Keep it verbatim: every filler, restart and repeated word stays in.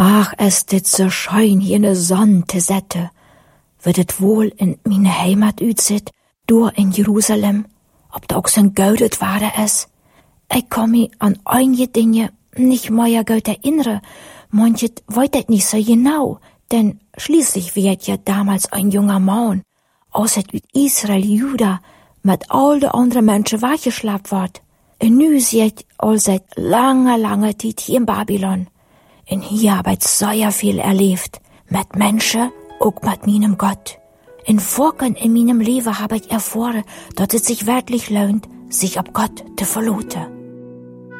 Ach, es dit so schön hier in de Sonne te zetten. Wird het wohl in meine Heimat uitzit, door in Jerusalem, ob da auch so ein Goudet war es. Ich kann mich an einige Dinge nicht mehr gut erinnern, manches weiß ich nicht so genau, denn schließlich wird ja damals ein junger Mann, aus Israel, Juda, mit all de anderen Menschen weggeschleppt ward. Und nu sieht all seit langer, langer Zeit hier in Babylon. Und hier hab ich sehr viel erlebt, mit Menschen, auch mit meinem Gott. In Vorken in meinem Leben habe ich erfahren, dass es sich wirklich lohnt, sich auf Gott zu verlassen.